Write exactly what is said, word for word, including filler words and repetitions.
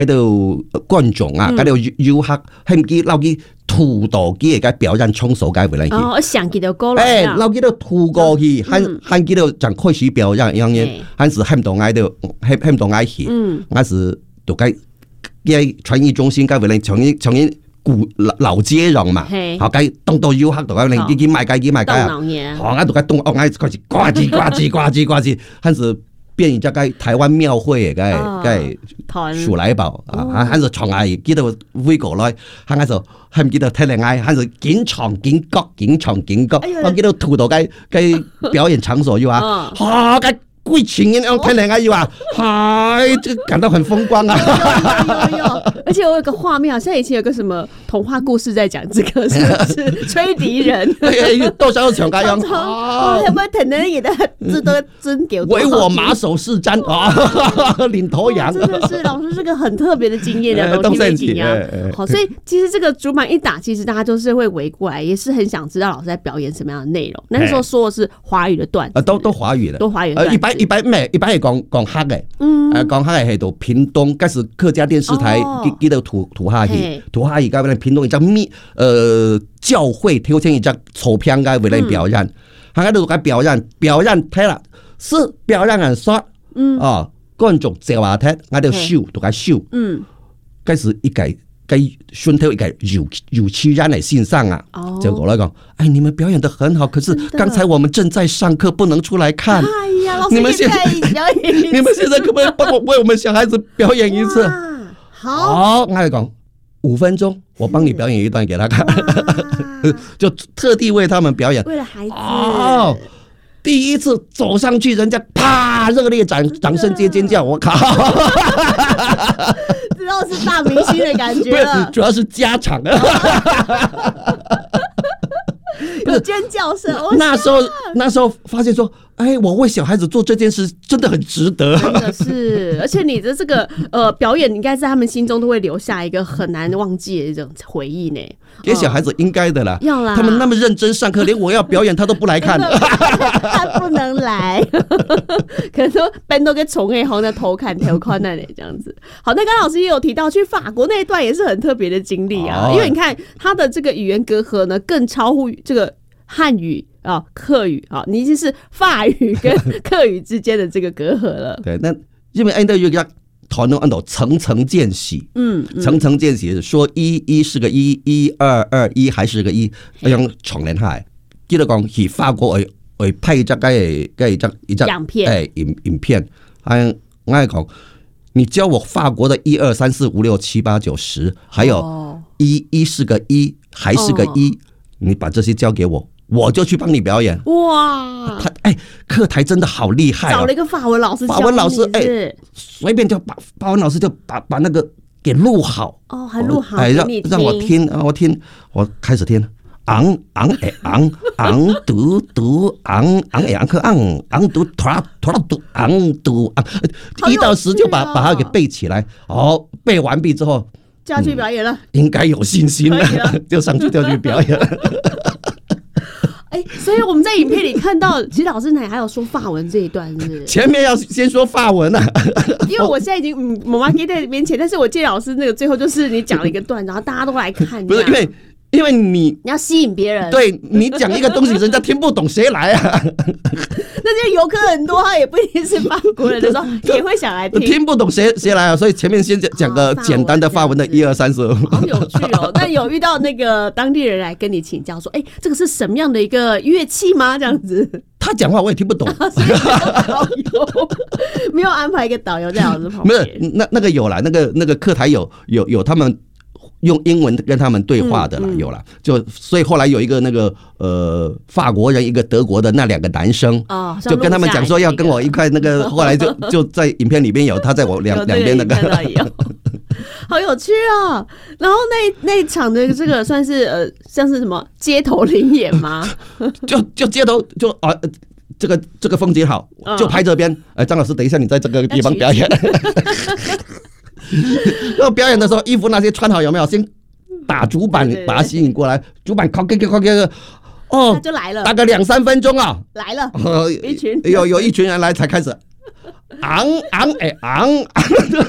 迄度观众啊，嗰度遊客，佢記留佢吐到佢嘅表演衝手嘅回來去。 哦，想記到過來。誒，留佢度吐過去，佢佢佢度就開始表演，樣嘢，佢是很多愛度，很很多愛去，我是都該嘅傳藝中心嘅回來，從一從一古老老街上嘛，好該當到遊客度嘅，你幾幾買街幾買街啊，好我度該東我愛開始呱唧呱唧呱唧呱唧，佢是。變而家嘅台灣廟會嘅嘅鼠來寶啊，喺度唱藝記得會過來，喺度喺唔記得睇靚藝，喺度緊唱緊歌緊唱緊歌，我記得吐到嘅嘅表演場所要啊，嚇嘅貴情人睇靚藝要啊，係就感到很風光啊！ 有有有，而且我有個畫面，好像以前有個什麼童話故事在講這個，是不是吹笛人？ 多少唱家樣， 哦，有冇聽到你的這都真給唯我馬首是瞻啊，領頭羊， 真的是老師是個很特別的經驗的東西背景啊。好，所以其實這個主板一打，其實大家都是會圍過來，也是很想知道老師在表演什麼樣的內容。那時候說的是華語的段子， 都都華語的， 都華語的。 一般一般咩？一般係講講黑嘅，嗯，誒講黑係喺度屏東，嗰時客家電視台記得土土下去，土下去嗰邊屏東一隻咪誒教會挑選一隻草片嘅為嚟表演，喺度嘅表演表演睇啦，是表演人說，嗯，哦，觀眾就話睇，喺度笑，度嘅笑，嗯，嗰時一個嘅順頭一個有有氣人嚟欣賞啊，就過來講，哎，你們表演得很好，可是剛才我們正在上課，不能出來看。你們現在，你們現在可不可以幫我為我們小孩子表演一次？好，我嚟講五分鐘，我幫你表演一段給他看，就特地為他們表演。 為了孩子。 哦，第一次走上去，人家啪熱烈掌掌聲接尖叫，我靠！ 知道是大明星的感覺了。 主要是家常。 有尖叫聲， 那時候那時候發現說，哎，我為小孩子做這件事真的很值得， 真的是，而且你的這個呃表演，應該在他們心中都會留下一個很難忘記的一種回憶呢。 給小孩子應該的啦， 要啦， 他們那麼認真上課，連我要表演他都不來看， 他不能來，可能說搬到個蟲誒，好像偷看偷看那裡這樣子。好，那剛剛老師也有提到去法國那一段也是很特別的經歷啊，因為你看他的這個語言隔閡呢，更超乎這個漢語啊、客語啊，你已經是法語跟客語之間的這個隔閡了。 對，那因為按照一個討論按照層層見習，嗯，層層見習，說一一是個一，一二二一還是個一，樣重連下來。記得講去法國會會拍一隻嘅嘅一隻一隻影片， 誒影影片，係我係講，你教我法國的一二三四五六七八九十，還有一一是個一還是個一，你把這些交給我。我就去幫你表演。哇！他哎，課台真的好厲害、哦。 找了一個法文老師， 法文老師哎，隨便就把法文老師就把把那個給錄好。 哦，還錄好， 哎，讓讓我聽，讓我聽，我開始聽。昂昂哎昂昂嘟嘟昂昂哎昂克昂昂嘟突啦突啦嘟昂嘟昂，一到十就把把它給背起來。哦，背完畢之後就要去表演了。 應該有信心了，就上去就去表演。 哎，所以我們在影片裡看到，其實老師你還有說法文這一段是不是？ 前面要先說法文啊， 因為我現在已經嗯，媽媽給在面前，但是我記得老師那個最後就是你講了一個段，然後大家都來看， 不是因為因為你你要吸引別人， 對你講一個東西，人家聽不懂，誰來啊？ 那些遊客很多，他也不一定是法國人的時候，也會想來聽， 聽不懂誰誰來啊？所以前面先講個簡單的法文的一二三四， 好有趣哦。那有遇到那個當地人來跟你請教，說，哎，這個是什麼樣的一個樂器嗎？這樣子， 他講話我也聽不懂， 導遊沒有安排一個導遊在老師旁邊， 沒有，那那個有啦，那個那個課台有有有他們。用英文跟他們對話的啦，嗯嗯、有啦，就所以後來有一個那個呃法國人，一個德國的那兩個男生，哦、就跟他們講說要跟我一塊那個，後來就就在影片裡面有他在我兩兩邊那個， 好有趣啊！然後那那一場的這個算是呃像是什麼街頭臨演嗎？ 就就街頭就啊、呃、這個這個風景好，就拍這邊。哎、呃，張老師，等一下你在這個地方表演。然後表演的時候，衣服那些穿好有沒有？先打主板，把它吸引過來。主板靠，靠，靠，靠，哦， 就來了。 大概兩三分鐘啊， 來了。 呃、 一群有有一群人來才開始，昂昂哎昂，